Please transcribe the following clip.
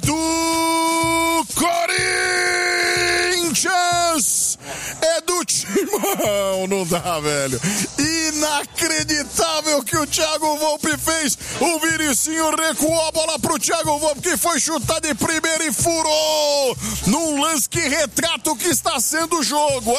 do Corinthians! É do Timão, não dá, velho. Inacreditável que o Thiago Volpe fez. O Vinicinho recuou a bola pro Thiago Volpe, que foi chutar de primeira e furou. Num lance que retrata o que está sendo o jogo.